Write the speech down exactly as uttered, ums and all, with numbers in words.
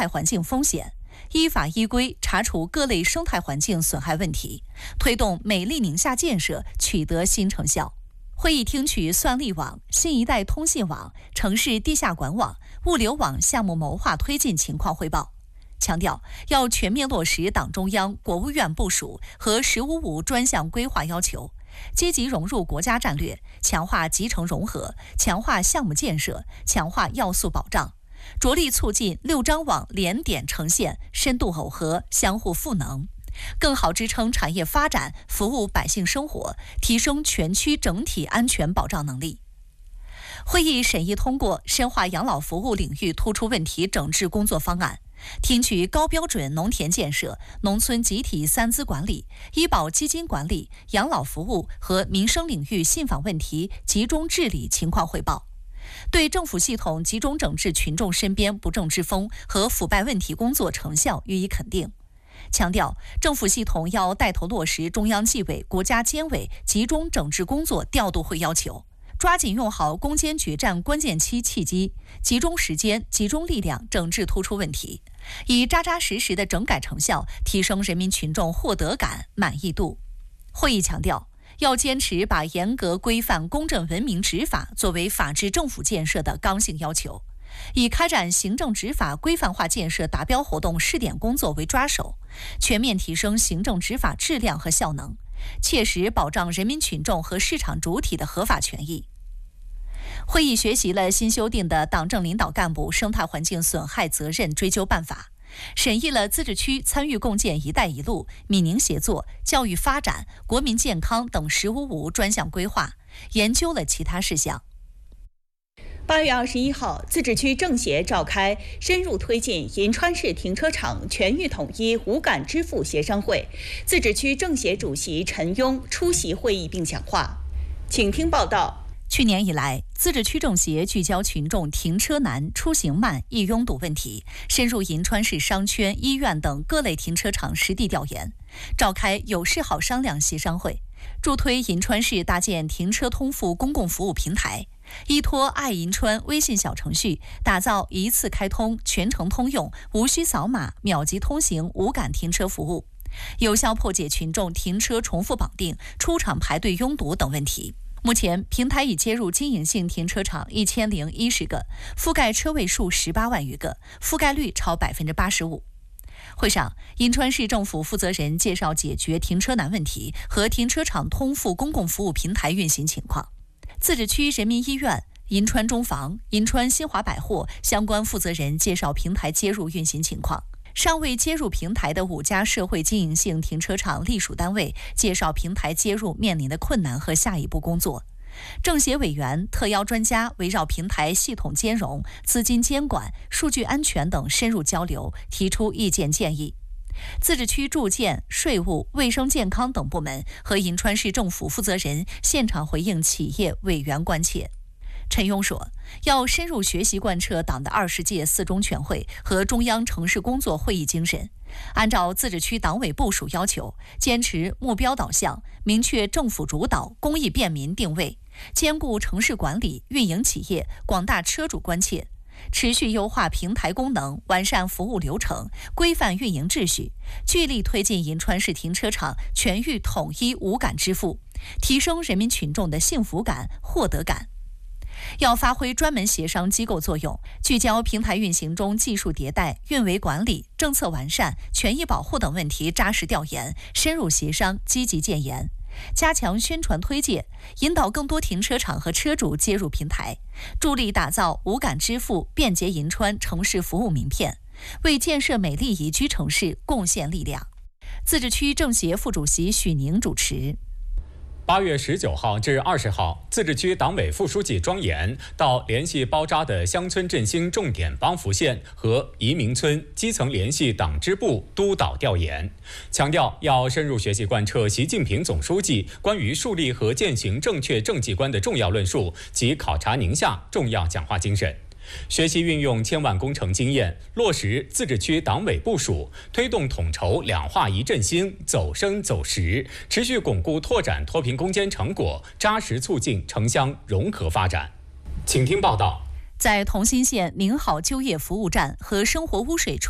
态环境风险，依法依规查处各类生态环境损害问题，推动美丽宁夏建设取得新成效。会议听取算力网、新一代通信网、城市地下管网、物流网项目谋划推进情况汇报，强调要全面落实党中央、国务院部署和“十五五”专项规划要求，积极融入国家战略，强化集成融合，强化项目建设，强化要素保障，着力促进六张网联点呈现、深度耦合、相互赋能，更好支撑产业发展，服务百姓生活，提升全区整体安全保障能力。会议审议通过深化养老服务领域突出问题整治工作方案，听取高标准农田建设、农村集体三资管理、医保基金管理、养老服务和民生领域信访问题集中治理情况汇报，对政府系统集中整治群众身边不正之风和腐败问题工作成效予以肯定，强调政府系统要带头落实中央纪委、国家监委集中整治工作调度会要求，抓紧用好攻坚决战关键期契机，集中时间、集中力量整治突出问题，以扎扎实实的整改成效提升人民群众获得感、满意度。会议强调，要坚持把严格规范、公正文明执法作为法治政府建设的刚性要求，以开展行政执法规范化建设达标活动试点工作为抓手，全面提升行政执法质量和效能，切实保障人民群众和市场主体的合法权益。会议学习了新修订的《党政领导干部生态环境损害责任追究办法》，审议了自治区参与共建“一带一路”、闽宁协作、教育发展、国民健康等“十五五”专项规划，研究了其他事项。 八月二十一号，自治区政协召开深入推进银川市停车场全域统一无感支付协商会，自治区政协主席陈庸出席会议并讲话。请听报道。 去年以来，自治区政协聚焦群众停车难、出行慢、易拥堵问题，深入银川市商圈、医院等各类停车场实地调研，召开有事好商量协商会，助推银川市搭建停车通付公共服务平台，依托爱银川微信小程序，打造一次开通、全程通用、无需扫码、秒级通行无感停车服务，有效破解群众停车重复绑定、出厂排队拥堵等问题。目前，平台已接入经营性停车场一千零一十个，覆盖车位数十八万余个，覆盖率超百分之八十五。会上，银川市政府负责人介绍解决停车难问题和停车场通付公共服务平台运行情况。自治区人民医院、银川中房、银川新华百货相关负责人介绍平台接入运行情况。尚未接入平台的五家社会经营性停车场隶属单位介绍平台接入面临的困难和下一步工作。政协委员、特邀专家围绕平台系统兼容、资金监管、数据安全等深入交流，提出意见建议。自治区住建、税务、卫生健康等部门和银川市政府负责人现场回应企业委员关切。陈庸说，要深入学习贯彻党的二十届四中全会和中央城市工作会议精神，按照自治区党委部署要求，坚持目标导向，明确政府主导、公益便民定位，兼顾城市管理、运营企业、广大车主关切，持续优化平台功能，完善服务流程，规范运营秩序，聚力推进银川市停车场全域统一无感支付，提升人民群众的幸福感、获得感。要发挥专门协商机构作用，聚焦平台运行中技术迭代、运维管理、政策完善、权益保护等问题扎实调研，深入协商，积极建言，加强宣传推介，引导更多停车场和车主接入平台，助力打造无感支付便捷银川城市服务名片，为建设美丽宜居城市贡献力量。自治区政协副主席许宁主持。 八月十九号至二十号，自治区党委副书记庄严到联系包扎的乡村振兴重点帮扶县和移民村基层联系党支部督导调研，强调要深入学习贯彻习近平总书记关于树立和践行正确政绩观的重要论述及考察宁夏重要讲话精神。学习运用千万工程经验，落实自治区党委部署，推动统筹两化一振兴走深走实，持续巩固拓展脱贫攻坚成果，扎实促进城乡融合发展。请听报道。 在同心县宁好就业服务站和生活污水处